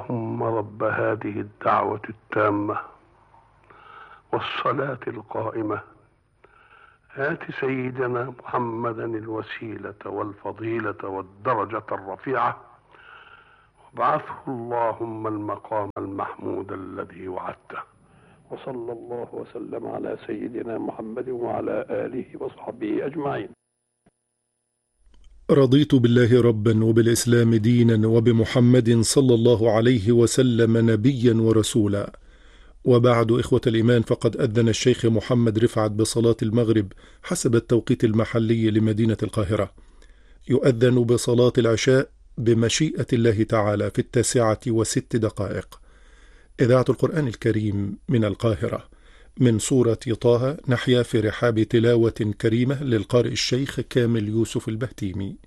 اللهم رب هذه الدعوة التامة والصلاة القائمة آت سيدنا محمدا الوسيلة والفضيلة والدرجة الرفيعة وابعثه اللهم المقام المحمود الذي وعدته. وصلى الله وسلم على سيدنا محمد وعلى آله وصحبه أجمعين. رضيت بالله ربا وبالإسلام دينا وبمحمد صلى الله عليه وسلم نبيا ورسولا. وبعد، إخوة الإيمان، فقد أذن الشيخ محمد رفعت بصلاة المغرب حسب التوقيت المحلي لمدينة القاهرة. يؤذن بصلاة العشاء بمشيئة الله تعالى في 9:06. إذاعة القرآن الكريم من القاهرة، من سورة طه، نحيا في رحاب تلاوة كريمة للقارئ الشيخ كامل يوسف البهتيمي.